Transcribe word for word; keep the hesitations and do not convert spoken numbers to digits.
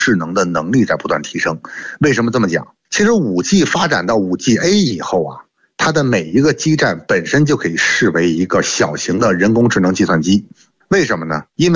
智能的能力在不断提升。为什么这么讲？其实 五 G 发展到 五 G A 以后啊，它的每一个基站本身就可以视为一个小型的人工智能计算机。为什么呢？因为